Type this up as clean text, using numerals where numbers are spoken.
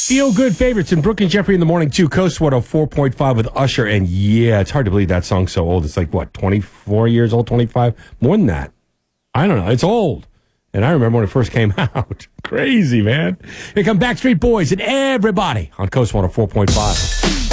Feel good favorites and Brooke and Jeffrey in the morning too. Coast 104.5 with Usher. And yeah, it's hard to believe that song's so old. It's like, what, 24 years old, 25? More than that. I don't know. It's old. And I remember when it first came out. Crazy, man. Here come Backstreet Boys and everybody on Coast 104.5.